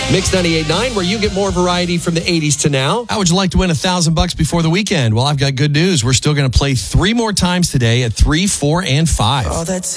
Mix 98.9, where you get more variety from the 80s to now. How would you like to win $1,000 before the weekend? Well, I've got good news. We're still going to play 3 more times today at 3, 4, and 5.